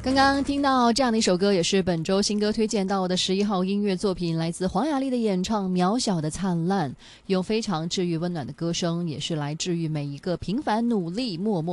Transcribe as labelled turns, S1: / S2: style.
S1: 刚刚听到这样的一首歌，也是本周新歌推荐到的11号音乐作品，来自黄雅莉的演唱《渺小的灿烂》，用非常治愈温暖的歌声，也是来治愈每一个平凡努力默默